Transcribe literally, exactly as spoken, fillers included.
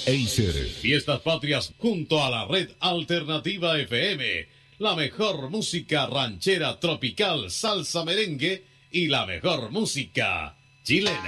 Acer. Fiestas Patrias junto a la red Alternativa F M. La mejor música ranchera, tropical, salsa, merengue y la mejor música chilena.